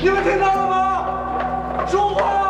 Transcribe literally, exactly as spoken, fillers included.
你们听到了吗？说话！